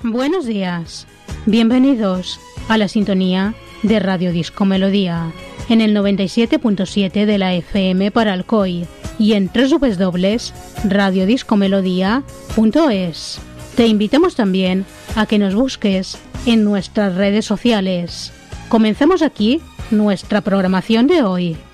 Buenos días, bienvenidos a la sintonía de Radio Disco Melodía en el 97.7 de la FM para Alcoy y en www.radiodiscomelodía.es. Te invitamos también a que nos busques en nuestras redes sociales. Comenzamos aquí nuestra programación de hoy.